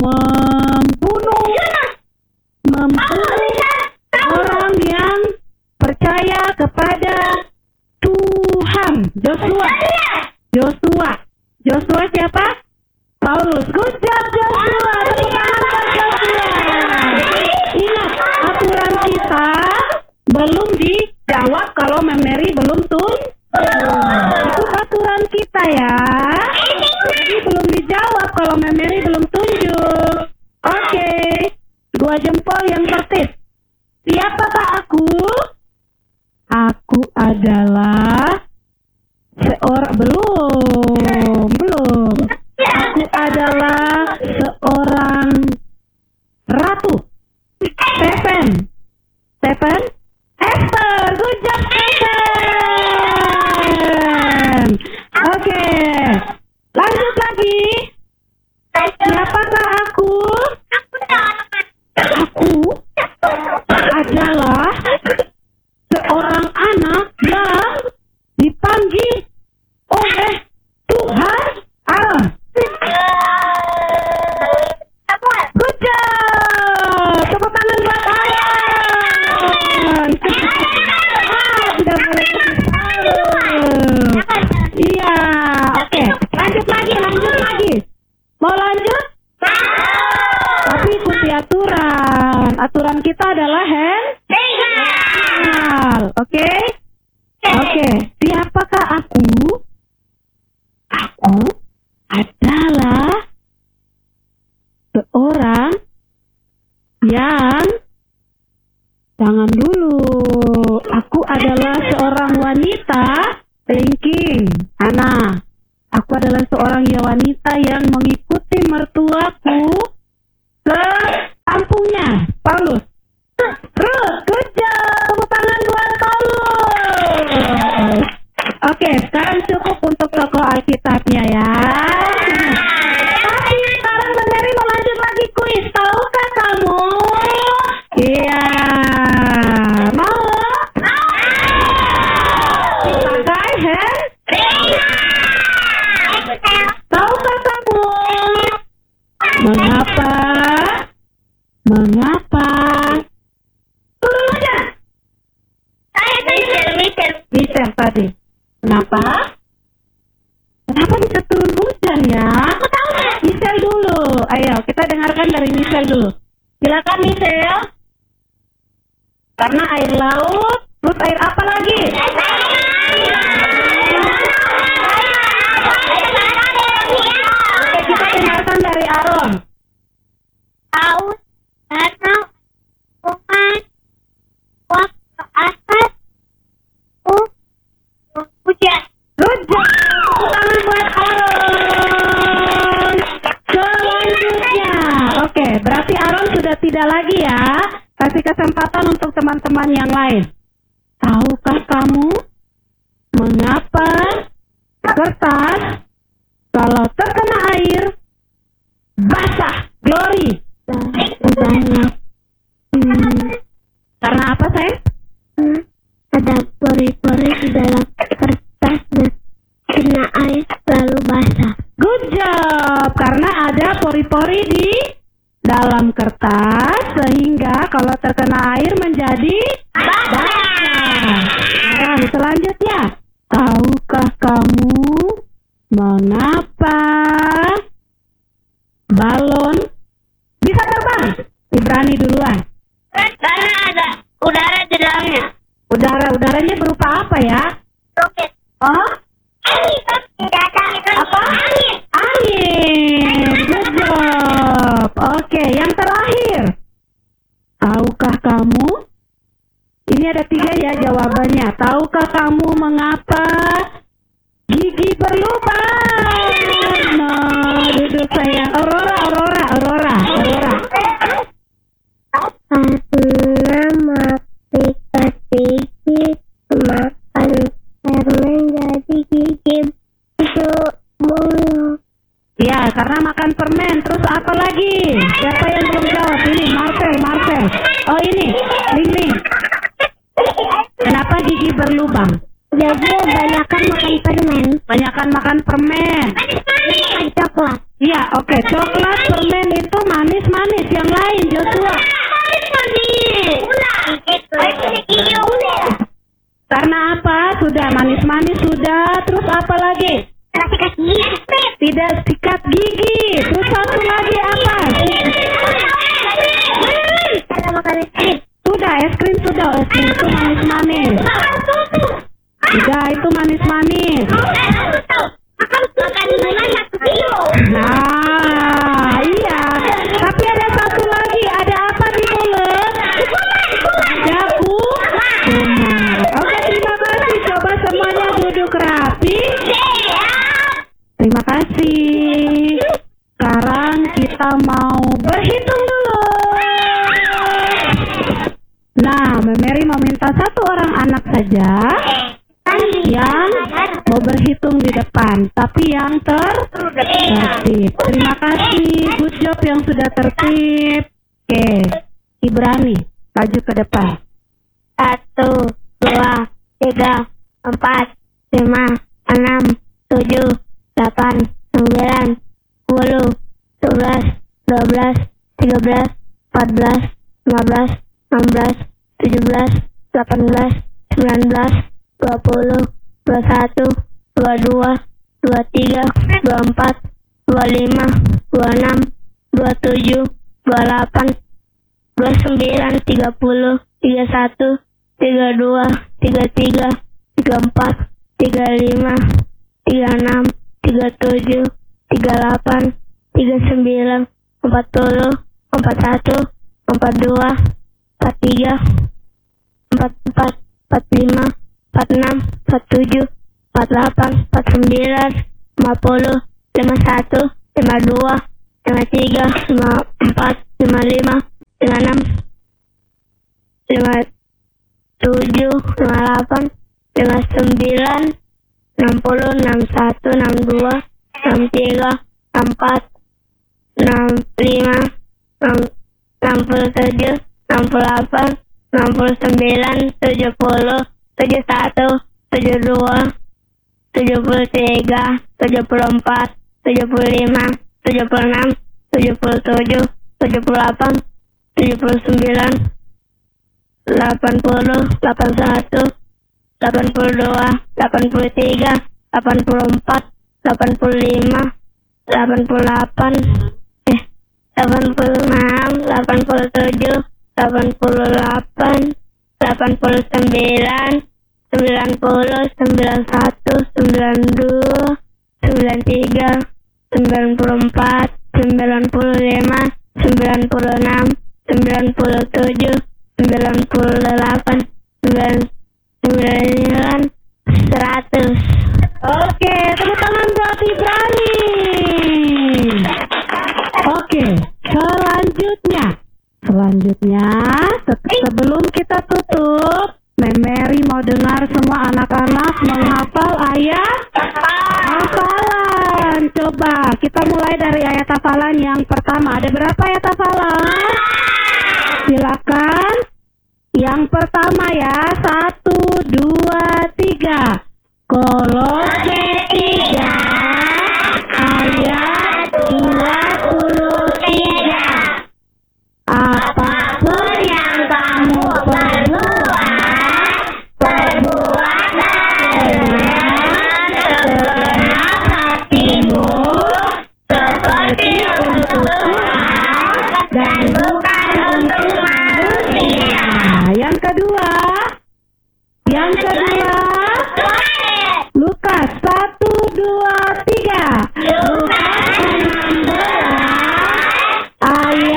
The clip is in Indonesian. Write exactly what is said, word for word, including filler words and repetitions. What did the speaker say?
membunuh membunuh orang yang percaya kepada Tuhan. Joshua. Joshua. Joshua siapa? Paulus. Good job Joshua. Tepuk tangan buat Joshua. Ingat, aturan kita belum dijawab kalau memori belum tun. Itu aturan kita ya. Jadi belum dijawab kalau memori belum tunjuk. Oke. Dua jempol yang tertib. Siapakah aku? Aku adalah seorang belum belum. Aku adalah seorang ratu. Stephen. Stephen. Esther. Good job Stephen. Oke. Lanjut lagi. Siapakah aku? Aku adalah seorang anak yang dipanggil oleh Tuhan Allah. Good job. Tepuk tangan buat Aaron. Sudah boleh. Iya, oke. Lanjut lagi, lanjut lagi. Mau lanjut? Tapi ikuti aturan. Aturan kita adalah hand. Oke? Oke. Siapakah aku? Aku adalah seorang yang jangan dulu. Aku adalah seorang wanita thinking. Ana. Aku adalah seorang ya wanita yang mengikuti mertuaku ke kampungnya. Paulus. Ruth, good job. Tepuk tangan buat Paulus. Oke, sekarang cukup untuk tokoh Alkitabnya ya. Tapi sekarang Mary mau lanjut lagi kuis. Tahukah kamu? Iya. Mau? Pakai hand? Tahukah kamu? Mengapa? Mengapa? Turun aja. Saya tadi mikir. Mikir tadi. Kenapa? Kenapa bisa turun hujan ya? Aku tahu. Michelle dulu. Ayo, kita dengarkan dari Michelle dulu. Silakan Michelle. Karena air laut, terus air apa lagi? Oke, kita dengarkan dari Aaron. Tahu, karena bukan waktu atas, uh, hujan. Hujan. Tangan buat Aaron. Selanjutnya, oke, berarti Aaron sudah tidak lagi ya. Kasih kesempatan untuk teman-teman yang lain. Tahukah kamu mengapa kertas kalau terkena air basah? Glory. Banyak. Hmm, Karena apa sayang? hmm, ada pori-pori di dalam kertas dan kena air lalu basah. Good job. Karena ada pori-pori di dalam kertas sehingga kalau terkena air menjadi basah. Nah, selanjutnya, tahukah kamu mengapa balon bisa terbang? Ibrani duluan. Karena ada udara di dalamnya. Udara, udaranya berupa apa ya? Roket. Oh, Apa? Angin. angin. Good job. Oke, yang terakhir. Tahukah kamu? Ini ada tiga ya jawabannya. Tahukah kamu mengapa gigi berlubang? Nah, duduk sayang. Aurora, Aurora, Aurora, Aurora. Karena makan gigi makan permen jadi gigi itu mulu. Ya, karena makan permen. Terus apa lagi? Siapa yang belum jawab? Ini Marcel, Marcel. Oh ini, Ling Ling. Kenapa gigi berlubang? Jadi banyakan makan permen. Banyakan makan permen. Makan coklat. Iya, oke. Coklat, permen itu sudah. Manis-manis sudah. Terus apa lagi? Sikat gigi. Tidak sikat gigi. Terus satu lagi apa? Kita makan es krim. Sudah, es krim sudah. Es krim itu manis-manis. Sudah, itu manis-manis. Makan gula satu kilo. Nah, iya. Tapi ada satu lagi. Ada apa di mulut? Jabu. Benar. Oke, terima kasih. Coba semuanya duduk rapi. Terima kasih. Sekarang kita mau berhitung dulu. Nah, Mary mau minta satu orang anak saja yang mau berhitung di depan, tapi yang ter tertib. Terima kasih, good job yang sudah tertib. Oke, Ibrani, maju ke depan. Satu, dua, tiga, empat, lima, enam, tujuh, delapan, sembilan, sepuluh, sebelas, dua belas, tiga belas, empat belas, lima belas, enam belas, tujuh belas, delapan belas, sembilan belas, dua puluh, dua puluh satu, dua puluh dua, dua puluh tiga, dua puluh empat, dua puluh lima, dua puluh enam, dua puluh tujuh, dua puluh delapan, dua puluh sembilan, tiga puluh, tiga puluh satu, tiga puluh dua, tiga puluh tiga, tiga puluh empat, tiga puluh lima, tiga puluh enam, tiga puluh tujuh, tiga puluh delapan, tiga puluh sembilan, empat puluh, empat puluh satu, empat puluh dua, empat puluh tiga, empat puluh empat, empat puluh lima, empat puluh enam, empat puluh tujuh, empat puluh delapan, empat puluh sembilan, lima puluh, lima puluh satu, lima puluh dua, lima puluh tiga, lima puluh empat, lima puluh lima, lima puluh enam, lima puluh tujuh, lima puluh delapan, lima puluh sembilan, enam puluh, enam puluh satu, enam puluh dua, enam puluh tiga, enam puluh empat, enam puluh lima, enam puluh tujuh, enam puluh delapan, enam puluh sembilan, tujuh puluh, tujuh puluh satu, tujuh puluh dua, tujuh puluh tiga, tujuh puluh empat, tujuh puluh lima, tujuh puluh enam, tujuh puluh tujuh, tujuh puluh delapan, tujuh puluh sembilan, delapan puluh, delapan puluh satu, delapan puluh dua, delapan puluh tiga, delapan puluh empat, delapan puluh lima, delapan puluh delapan, eh, delapan puluh enam, delapan puluh tujuh, delapan puluh delapan, delapan puluh sembilan, sembilan puluh, sembilan puluh satu, sembilan puluh dua, sembilan puluh tiga, sembilan puluh empat, sembilan puluh lima, sembilan puluh enam, sembilan puluh tujuh, sembilan puluh delapan, sembilan puluh sembilan, seratus. Oke, tepuk tangan buat Ibrani. Oke, selanjutnya. Selanjutnya, se- sebelum kita tutup, Mary mau dengar semua anak-anak menghafal ayat hafalan. Coba kita mulai dari ayat hafalan yang pertama. Ada berapa ayat hafalan? Silakan. Yang pertama ya, satu, dua, tiga. Kolose tiga ayat dua puluh tiga. Apapun yang kamu perbuat, perbuatlah dengan segenap hatimu, seperti untuk Tuhan dan bukan untuk manusia. Yang kedua, yang kedua.